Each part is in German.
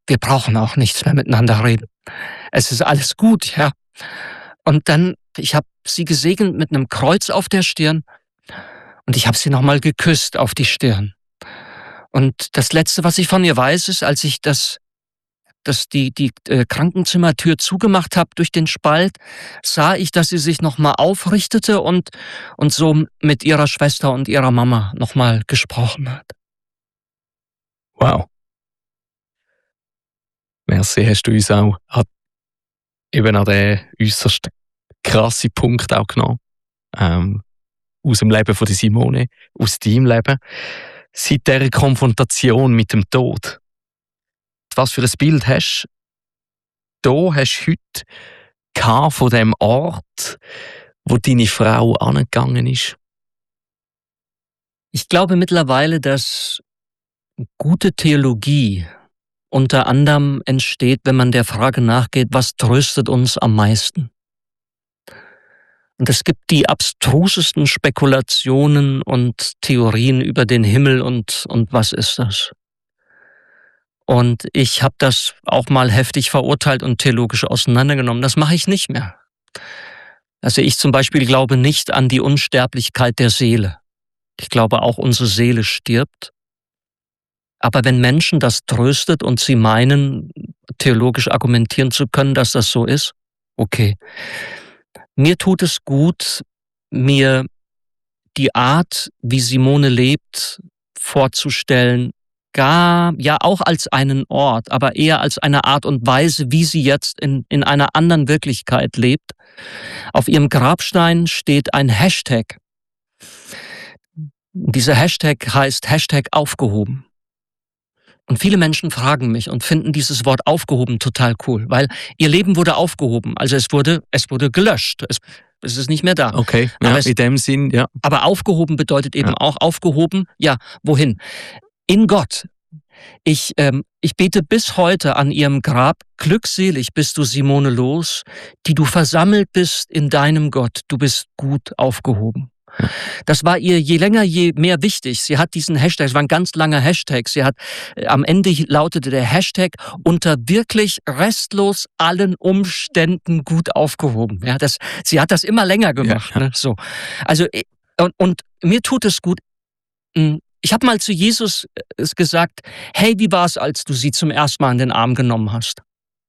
wir brauchen auch nichts mehr miteinander reden. Es ist alles gut, ja. Und dann, ich habe sie gesegnet mit einem Kreuz auf der Stirn und ich habe sie nochmal geküsst auf die Stirn. Und das Letzte, was ich von ihr weiß, ist, als ich die Krankenzimmertür zugemacht habe durch den Spalt, sah ich, dass sie sich nochmal aufrichtete und so mit ihrer Schwester und ihrer Mama nochmal gesprochen hat. Wow. Merci, hast du uns auch eben an den äußerst krassen Punkt auch genommen. Aus dem Leben von Simone, aus deinem Leben. Seit dieser Konfrontation mit dem Tod. Was für ein Bild hast du heute von dem Ort, wo deine Frau angegangen ist? Ich glaube mittlerweile, dass gute Theologie unter anderem entsteht, wenn man der Frage nachgeht, was tröstet uns am meisten? Und es gibt die abstrusesten Spekulationen und Theorien über den Himmel und was ist das? Und ich habe das auch mal heftig verurteilt und theologisch auseinandergenommen. Das mache ich nicht mehr. Also ich zum Beispiel glaube nicht an die Unsterblichkeit der Seele. Ich glaube auch, unsere Seele stirbt. Aber wenn Menschen das tröstet und sie meinen, theologisch argumentieren zu können, dass das so ist, okay. Mir tut es gut, mir die Art, wie Simone lebt, vorzustellen, ja auch als einen Ort, aber eher als eine Art und Weise, wie sie jetzt in einer anderen Wirklichkeit lebt. Auf ihrem Grabstein steht ein Hashtag. Dieser Hashtag heißt #aufgehoben. Und viele Menschen fragen mich und finden dieses Wort aufgehoben total cool, weil ihr Leben wurde aufgehoben. Also es wurde gelöscht. Es ist nicht mehr da. Okay, ja, in dem Sinn, ja. Aber aufgehoben bedeutet eben auch aufgehoben, ja, wohin? In Gott. Ich bete bis heute an ihrem Grab, glückselig bist du, Simone Loos, die du versammelt bist in deinem Gott. Du bist gut aufgehoben. Das war ihr je länger, je mehr wichtig. Sie hat diesen Hashtag, es war ein ganz langer Hashtag. Sie hat, am Ende lautete der Hashtag unter wirklich restlos allen Umständen gut aufgehoben. Ja, sie hat das immer länger gemacht. Ja. Ne? So. Also, und mir tut es gut. Ich habe mal zu Jesus gesagt, hey, wie war es, als du sie zum ersten Mal in den Arm genommen hast?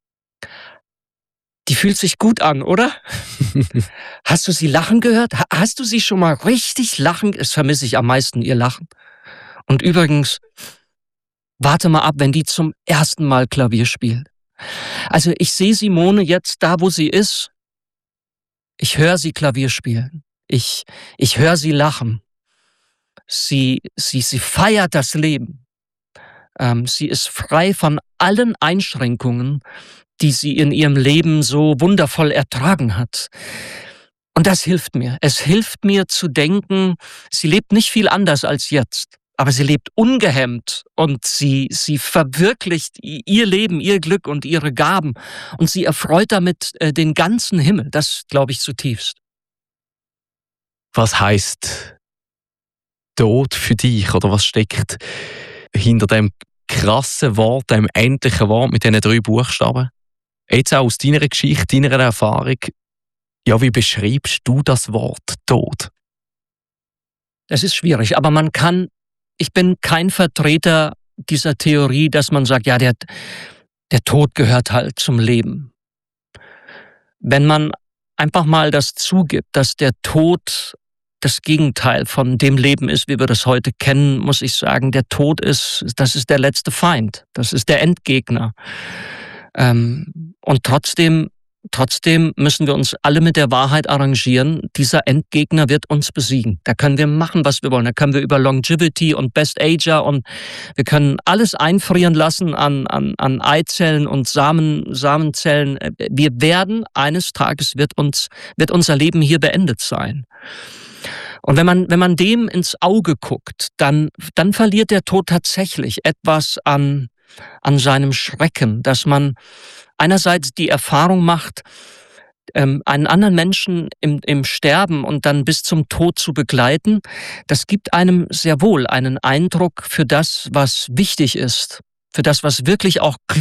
Die fühlt sich gut an, oder? Hast du sie lachen gehört? Hast du sie schon mal richtig lachen? Das vermisse ich am meisten, ihr Lachen. Und übrigens, warte mal ab, wenn die zum ersten Mal Klavier spielt. Also ich sehe Simone jetzt da, wo sie ist. Ich höre sie Klavier spielen. Ich höre sie lachen. Sie feiert das Leben. Sie ist frei von allen Einschränkungen, die sie in ihrem Leben so wundervoll ertragen hat. Und das hilft mir. Es hilft mir zu denken, sie lebt nicht viel anders als jetzt, aber sie lebt ungehemmt und sie verwirklicht ihr Leben, ihr Glück und ihre Gaben und sie erfreut damit den ganzen Himmel. Das glaube ich zutiefst. Was heißt Tod für dich oder was steckt hinter dem krassen Wort, dem endlichen Wort mit diesen 3 Buchstaben? Jetzt auch aus deiner Geschichte, deiner Erfahrung, ja, wie beschreibst du das Wort Tod? Es ist schwierig, aber ich bin kein Vertreter dieser Theorie, dass man sagt, ja, der Tod gehört halt zum Leben. Wenn man einfach mal das zugibt, dass der Tod das Gegenteil von dem Leben ist, wie wir das heute kennen, muss ich sagen, der Tod das ist der letzte Feind, das ist der Endgegner. Und trotzdem müssen wir uns alle mit der Wahrheit arrangieren. Dieser Endgegner wird uns besiegen. Da können wir machen, was wir wollen. Da können wir über Longevity und Best Ager und wir können alles einfrieren lassen an Eizellen und Samenzellen. Wir werden eines Tages wird unser Leben hier beendet sein. Und wenn man dem ins Auge guckt, dann verliert der Tod tatsächlich etwas an seinem Schrecken, dass man einerseits die Erfahrung macht, einen anderen Menschen im Sterben und dann bis zum Tod zu begleiten, das gibt einem sehr wohl einen Eindruck für das, was wichtig ist, für das, was wirklich auch